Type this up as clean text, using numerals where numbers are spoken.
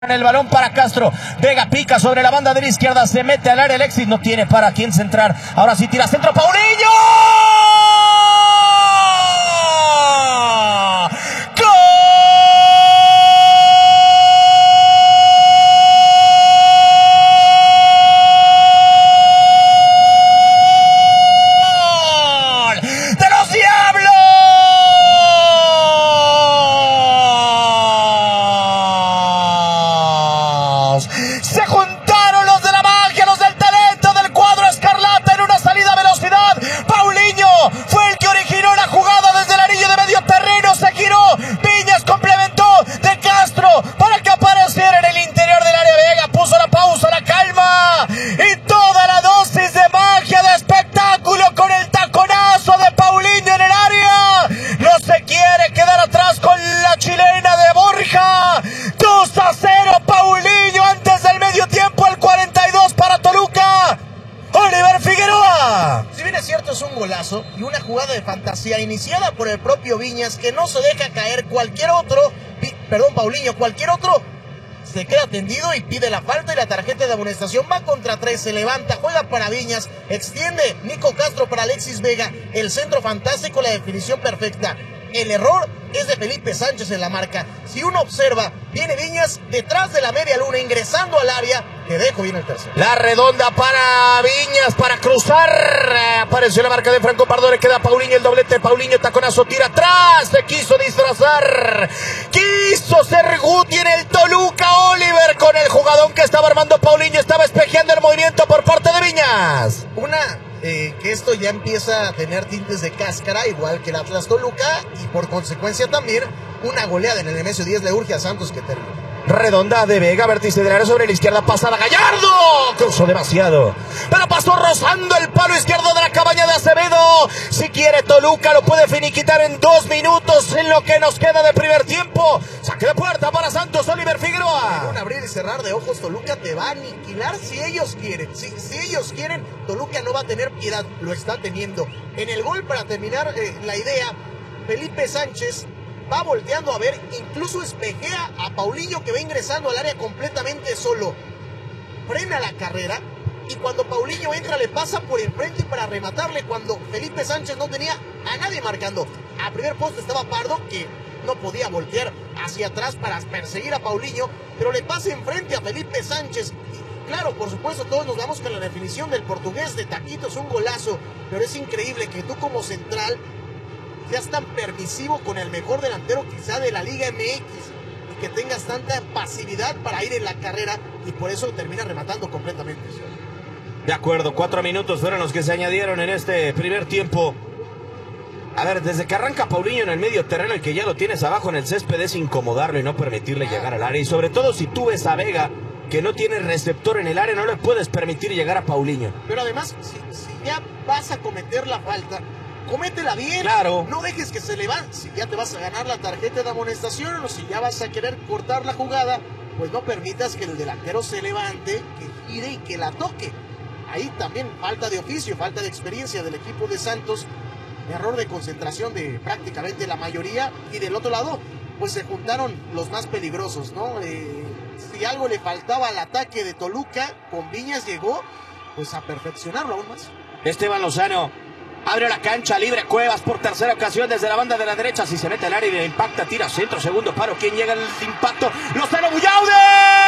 El balón para Castro, Vega pica sobre la banda de la izquierda, se mete al área, Alexis no tiene para quién centrar, ahora sí tira centro, Paulinho. Se juntaron los de la magia, los del talento del cuadro escarlata en una salida a velocidad. Paulinho fue el que originó la jugada desde el anillo de medio terreno, se giró, Viñas complementó de Castro para que apareciera en el interior del área. Vega puso la pausa, la calma y toda la dosis de magia, de espectáculo con el taconazo de Paulinho en el área. No se quiere quedar atrás con la chilena de Borja. 2-0 Paulinho antes del medio tiempo, el 42 para Toluca. Oliver Figueroa. Si bien es cierto, es un golazo y una jugada de fantasía iniciada por el propio Viñas, que no se deja caer. Paulinho, cualquier otro se queda tendido y pide la falta y la tarjeta de amonestación. Va contra 3, se levanta, juega para Viñas, extiende Nico Castro para Alexis Vega, el centro fantástico, la definición perfecta. El error es de Felipe Sánchez en la marca. Si uno observa, viene Viñas detrás de la media luna, ingresando al área. Te dejo bien el tercero. La redonda para Viñas, para cruzar. Apareció la marca de Franco Pardo, le queda a Paulinho el doblete. Paulinho, taconazo, tira atrás. Se quiso disfrazar. Quiso ser Guti en el Toluca. Oliver con el jugadón que estaba armando Paulinho. Estaba espejeando el movimiento por parte de Viñas. Que esto ya empieza a tener tintes de cáscara, igual que el Atlas Toluca, y por consecuencia también una goleada en el Nemesio 10 le urge a Santos que termine. Redonda de Vega, vértice del área sobre la izquierda, pasada Gallardo, cruzó demasiado, pero pasó rozando el palo izquierdo de la cabaña de Acevedo. Si quiere Toluca lo puede finiquitar en 2 minutos en lo que nos queda de primer tiempo. Saque de puerta para Santos, Oliver Figueroa. En un abrir y cerrar de ojos, Toluca te va a aniquilar si ellos quieren. Si ellos quieren, Toluca no va a tener piedad, lo está teniendo. En el gol, para terminar la idea, Felipe Sánchez va volteando a ver, incluso espejea a Paulinho, que va ingresando al área completamente solo. Frena la carrera y cuando Paulinho entra le pasa por enfrente para rematarle, cuando Felipe Sánchez no tenía a nadie marcando. A primer poste estaba Pardo, que no podía voltear hacia atrás para perseguir a Paulinho, pero le pasa enfrente a Felipe Sánchez. Y claro, por supuesto, todos nos vamos con la definición del portugués de taquito, es un golazo, pero es increíble que tú como central seas tan permisivo con el mejor delantero quizá de la Liga MX y que tengas tanta pasividad para ir en la carrera, y por eso termina rematando completamente. De acuerdo, 4 minutos fueron los que se añadieron en este primer tiempo. A ver, desde que arranca Paulinho en el medio terreno, el que ya lo tienes abajo en el césped es incomodarlo y no permitirle llegar al área. Y sobre todo si tú ves a Vega, que no tiene receptor en el área, no le puedes permitir llegar a Paulinho. Pero además, si ya vas a cometer la falta, cométela bien, claro. No dejes que se levante. Si ya te vas a ganar la tarjeta de amonestación o si ya vas a querer cortar la jugada, pues no permitas que el delantero se levante, que gire y que la toque. Ahí también falta de oficio, falta de experiencia del equipo de Santos, error de concentración de prácticamente la mayoría, y del otro lado pues se juntaron los más peligrosos, ¿no? Si algo le faltaba al ataque de Toluca, con Viñas llegó pues a perfeccionarlo aún más. Esteban Lozano abre la cancha, libre Cuevas por tercera ocasión desde la banda de la derecha. Si se mete al área y le impacta, tira centro, segundo paro. ¿Quién llega al impacto? Lozano, Bullaude.